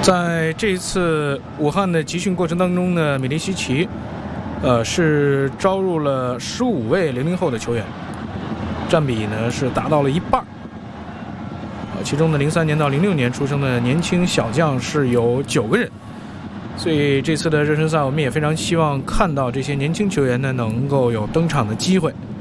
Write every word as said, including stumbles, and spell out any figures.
在这一次武汉的集训过程当中呢，米林西奇，呃，是招入了十五位零零后的球员，占比呢是达到了一半。呃，其中呢，零三年到零六年出生的年轻小将是有九个人。所以这次的热身赛，我们也非常希望看到这些年轻球员呢能够有登场的机会。